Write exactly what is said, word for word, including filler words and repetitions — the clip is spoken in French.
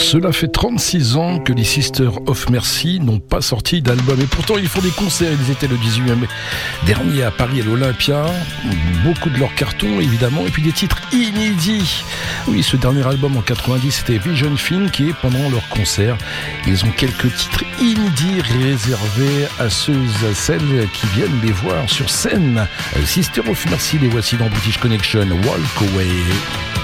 Cela fait trente-six ans que les Sisters of Mercy n'ont pas sorti d'album. Et pourtant, ils font des concerts. Ils étaient le dix-huit mai dernier à Paris, à l'Olympia. Beaucoup de leurs cartons, évidemment. Et puis des titres inédits. Oui, ce dernier album en quatre-vingt-dix, c'était Vision Think. Et pendant leur concert, ils ont quelques titres inédits réservés à ceux et à celles qui viennent les voir sur scène. Sisters of Mercy, les voici dans British Connection. Walk Away.